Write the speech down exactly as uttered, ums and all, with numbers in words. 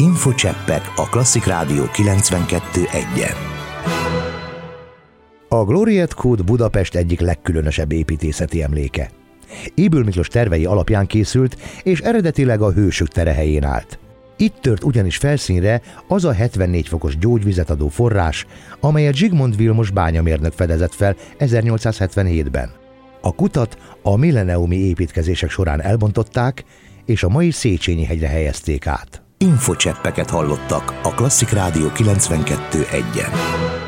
Infocseppek a Klasszik Rádió kilencvenkettő egyen. A Gloriette Code Budapest egyik legkülönösebb építészeti emléke. Ybl Miklós tervei alapján készült, és eredetileg a Hősök terehelyén állt. Itt tört ugyanis felszínre az a hetvennégy fokos gyógyvizet adó forrás, amelyet Zsigmond Vilmos bányamérnök fedezett fel ezernyolcszázhetvenhétben. A kutat a milleniumi építkezések során elbontották, és a mai Széchenyi-hegyre helyezték át. Infocseppeket hallottak a Klasszik Rádió kilencvenkettő egyen.